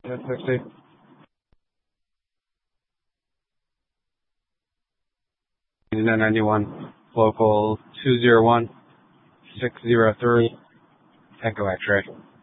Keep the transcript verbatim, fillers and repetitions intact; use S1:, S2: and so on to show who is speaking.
S1: ten sixty. nine ninety-one, local two zero one six zero three, Echo X-ray.